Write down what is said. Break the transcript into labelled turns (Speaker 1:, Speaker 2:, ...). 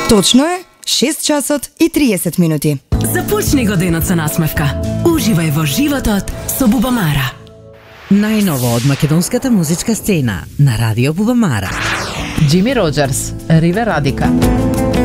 Speaker 1: Точно е 6 часот и 30 минути.
Speaker 2: Започни годинот со насмевка. Уживај во животот со Бубамара.
Speaker 3: Најново од македонската музичка сцена на Радио Бубамара.
Speaker 4: Джими Роџерс, Ривер Радика.